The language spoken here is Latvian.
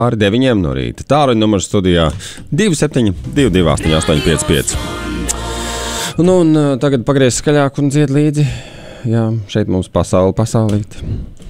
ar 9 no rīta. Tāruņa numurs studijā 27 228 855. Un tagad pagriez skaļāk un dzied līdzi. Jā, šeit mums pasaulīte.